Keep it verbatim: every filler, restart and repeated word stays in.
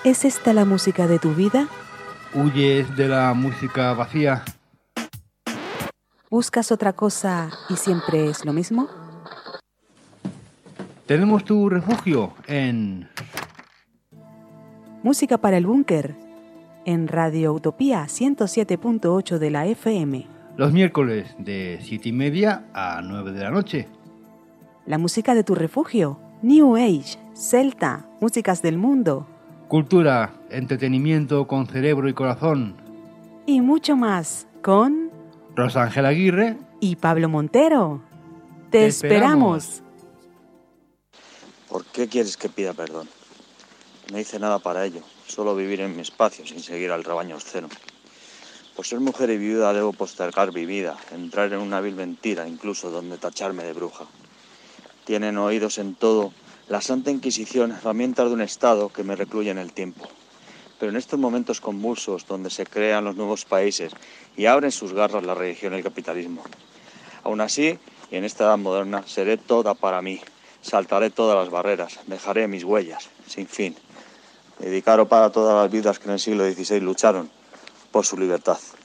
¿Es esta la música de tu vida? ¿Huyes de la música vacía? ¿Buscas otra cosa y siempre es lo mismo? Tenemos tu refugio en Música para el búnker, en Radio Utopía ciento siete punto ocho de la F M. los miércoles de siete y media a nueve de la noche. La música de tu refugio, New Age, Celta, músicas del mundo. Cultura, entretenimiento con cerebro y corazón. Y mucho más, con Rosángel Aguirre y Pablo Montero. Te, Te esperamos. esperamos. ¿Por qué quieres que pida perdón? No hice nada para ello, solo vivir en mi espacio sin seguir al rebaño obsceno. Por ser mujer y viuda debo postergar mi vida, entrar en una vil mentira, incluso donde tacharme de bruja. Tienen oídos en todo la Santa Inquisición, herramientas de un Estado que me recluye en el tiempo. Pero en estos momentos convulsos, donde se crean los nuevos países y abren sus garras la religión y el capitalismo. Aún así, y en esta edad moderna, seré toda para mí. Saltaré todas las barreras, dejaré mis huellas, sin fin. Dedicaros para todas las vidas que en el siglo dieciséis lucharon por su libertad.